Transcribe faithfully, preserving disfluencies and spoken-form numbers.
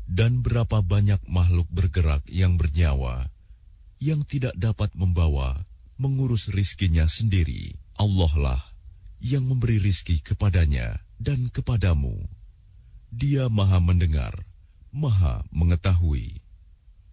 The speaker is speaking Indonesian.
Dan berapa banyak makhluk bergerak yang bernyawa, yang tidak dapat membawa, mengurus rizkinya sendiri. Allah lah yang memberi rizki kepadanya dan kepadamu. Dia maha mendengar, maha mengetahui.